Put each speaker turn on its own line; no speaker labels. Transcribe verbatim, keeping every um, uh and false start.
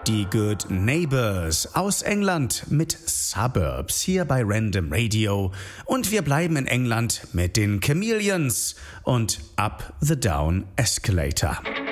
Die Good Neighbors aus England mit Suburbs hier bei Random Radio. Und wir bleiben in England mit den Chameleons und Up the Down Escalator.